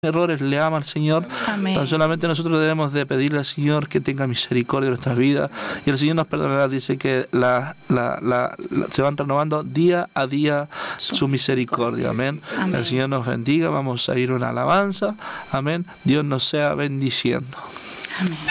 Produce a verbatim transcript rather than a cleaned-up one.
errores le ama al Señor. Amén. Tan solamente nosotros debemos de pedirle al Señor que tenga misericordia de nuestras vidas y el Señor nos perdonará. Dice que la, la, la, la, se van renovando día a día su misericordia. Amén. Amén. El Señor nos bendiga. Vamos a ir a una alabanza. Amén. Dios nos sea bendiciendo. Amén.